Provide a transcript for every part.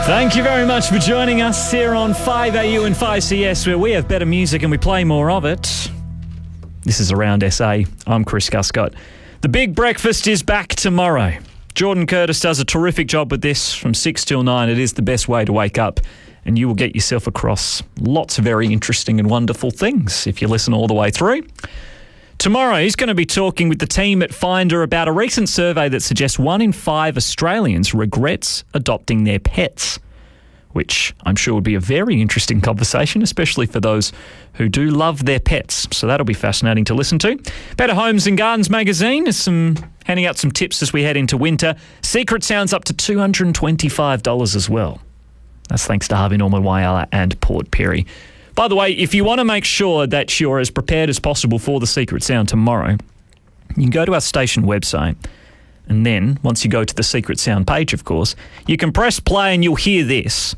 Thank you very much for joining us here on 5AU and 5CS, where we have better music and we play more of it. This is Around SA. I'm Chris Guscott. The Big Breakfast is back tomorrow. Jordan Curtis does a terrific job with this from 6 till 9. It is the best way to wake up, and you will get yourself across lots of very interesting and wonderful things if you listen all the way through. Tomorrow, he's going to be talking with the team at Finder about a recent survey that suggests 1 in 5 Australians regrets adopting their pets, which I'm sure would be a very interesting conversation, especially for those who do love their pets. So that'll be fascinating to listen to. Better Homes and Gardens magazine is handing out some tips as we head into winter. Secret Sound's up to $225 as well. That's thanks to Harvey Norman Whyalla and Port Perry. By the way, if you want to make sure that you're as prepared as possible for the Secret Sound tomorrow, you can go to our station website, and then, once you go to the Secret Sound page, of course, you can press play and you'll hear this.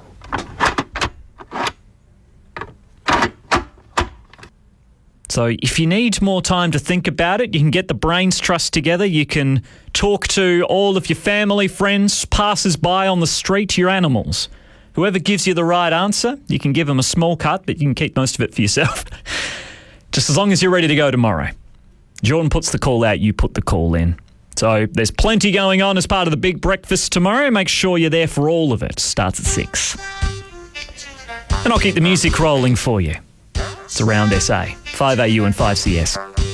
So if you need more time to think about it, you can get the brains trust together. You can talk to all of your family, friends, passers-by on the street, your animals. Whoever gives you the right answer, you can give them a small cut, but you can keep most of it for yourself. Just as long as you're ready to go tomorrow. Jordan puts the call out, you put the call in. So there's plenty going on as part of the Big Breakfast tomorrow. Make sure you're there for all of it. Starts at 6. And I'll keep the music rolling for you. It's Around SA, 5AU and 5CS.